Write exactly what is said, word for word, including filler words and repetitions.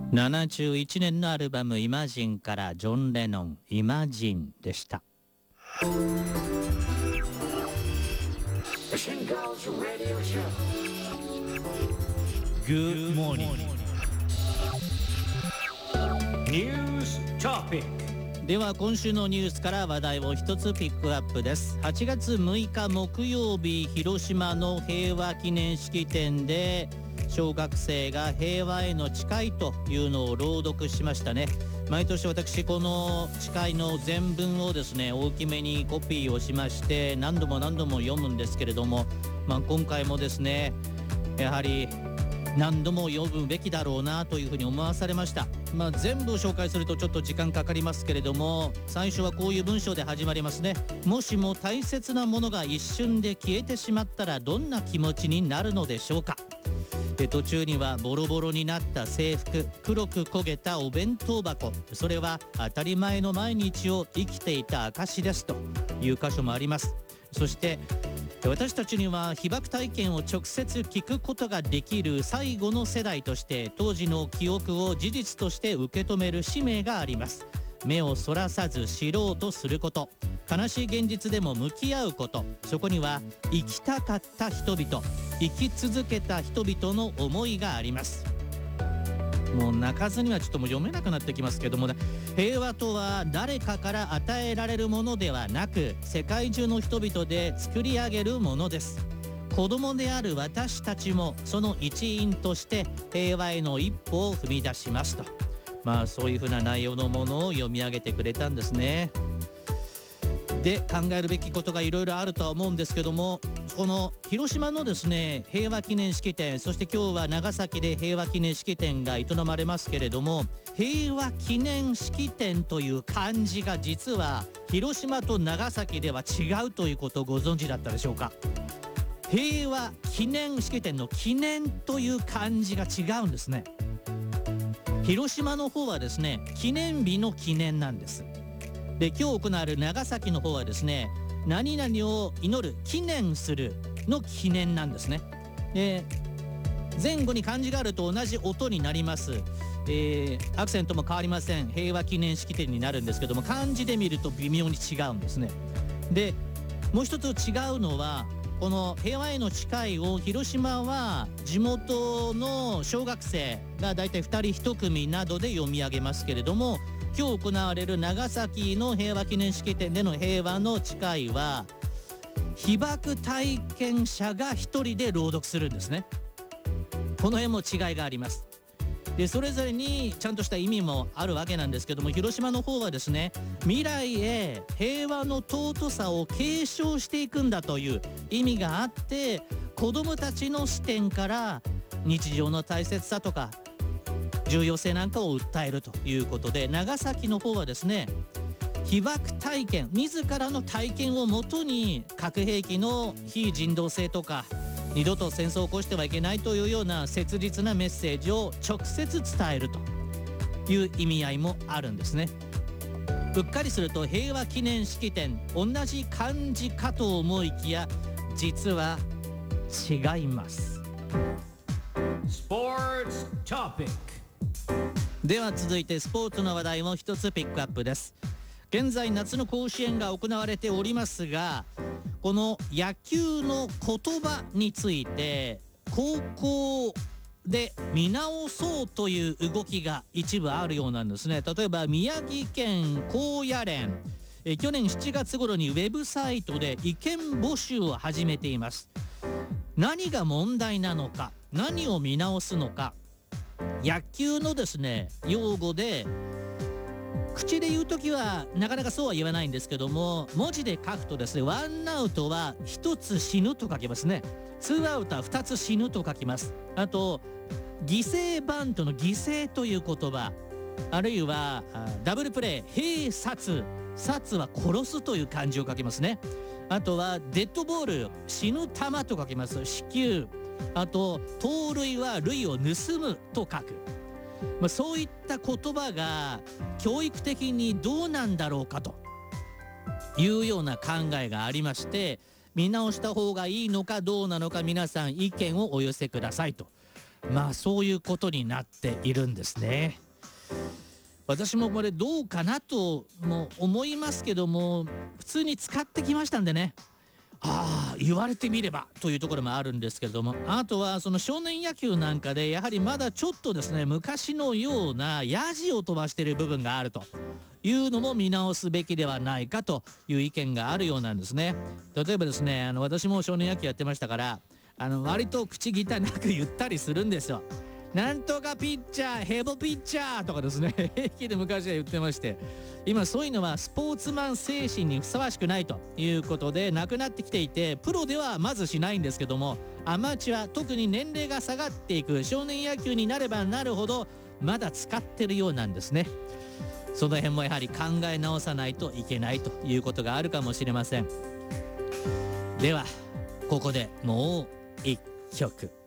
ななじゅういちねんのアルバムイマジンからジョン・レノンイマジンでした。 Good morning. News Topic。 では今週のニュースから話題を一つピックアップです。はちがつむいか木曜日、広島の平和記念式典で小学生が平和への誓いというのを朗読しましたね。毎年私この誓いの全文をですね大きめにコピーをしまして何度も何度も読むんですけれども、まあ、今回もですねやはり何度も読むべきだろうなというふうに思わされました。まあ、全部を紹介するとちょっと時間かかりますけれども、最初はこういう文章で始まりますね。もしも大切なものが一瞬で消えてしまったらどんな気持ちになるのでしょうか。で途中にはボロボロになった制服、黒く焦げたお弁当箱、それは当たり前の毎日を生きていた証ですという箇所もあります。そして私たちには被爆体験を直接聞くことができる最後の世代として当時の記憶を事実として受け止める使命があります。目をそらさず知ろうとすること、悲しい現実でも向き合うこと、そこには生きたかった人々、生き続けた人々の思いがあります。もう泣かずにはちょっともう読めなくなってきますけども、ね、平和とは誰かから与えられるものではなく世界中の人々で作り上げるものです。子供である私たちもその一員として平和への一歩を踏み出しますと、まあそういうふうな内容のものを読み上げてくれたんですね。で考えるべきことがいろいろあるとは思うんですけども、この広島のですね平和記念式典、そして今日は長崎で平和記念式典が営まれますけれども、平和記念式典という漢字が実は広島と長崎では違うということをご存知だったでしょうか。平和記念式典の記念という漢字が違うんですね。広島の方はですね記念日の記念なんです。で今日行われる長崎の方はですね何々を祈る、記念するの記念なんですね。で前後に漢字があると同じ音になります、えー、アクセントも変わりません。平和記念式典になるんですけども、漢字で見ると微妙に違うんですね。でもう一つ違うのは、この平和への誓いを広島は地元の小学生がだいたいふたりいち組などで読み上げますけれども、今日行われる長崎の平和記念式典での平和の誓いは被爆体験者が一人で朗読するんですね。この辺も違いがあります。でそれぞれにちゃんとした意味もあるわけなんですけども、広島の方はですね未来へ平和の尊さを継承していくんだという意味があって、子どもたちの視点から日常の大切さとか重要性なんかを訴えるということで、長崎の方はですね被爆体験、自らの体験をもとに核兵器の非人道性とか二度と戦争を起こしてはいけないというような切実なメッセージを直接伝えるという意味合いもあるんですね。うっかりすると平和記念式典同じ漢字かと思いきや実は違います。 スポーツトピック。 では続いてスポーツの話題も一つピックアップです。現在夏の甲子園が行われておりますが、この野球の言葉について高校で見直そうという動きが一部あるようなんですね。例えば宮城県高野連、え去年しちがつ頃にウェブサイトで意見募集を始めています。何が問題なのか、何を見直すのか、野球のですね用語で口で言うときはなかなかそうは言わないんですけども、文字で書くとですねワンアウトはひとつ死ぬと書きますね。ツーアウトはふたつ死ぬと書きます。あと犠牲バントの犠牲という言葉、あるいはダブルプレー併殺、殺は殺すという漢字を書きますね。あとはデッドボール、死ぬ球と書きます。死球。あと盗塁は塁を盗むと書く。まあ、そういった言葉が教育的にどうなんだろうかというような考えがありまして、見直した方がいいのかどうなのか皆さん意見をお寄せくださいと。 まあそういうことになっているんですね。私もこれどうかなとも思いますけども、普通に使ってきましたんでね、ああ言われてみればというところもあるんですけれども、あとはその少年野球なんかでやはりまだちょっとですね、昔のようなヤジを飛ばしている部分があるというのも見直すべきではないかという意見があるようなんですね。例えばですね、あの私も少年野球やってましたから、あの割と口汚く言ったりするんですよ。なんとかピッチャーヘボピッチャーとかですね、平気で昔は言ってまして、今そういうのはスポーツマン精神にふさわしくないということでなくなってきていて、プロではまずしないんですけども、アマチュア、特に年齢が下がっていく少年野球になればなるほどまだ使ってるようなんですね。その辺もやはり考え直さないといけないということがあるかもしれません。ではここでもう一曲。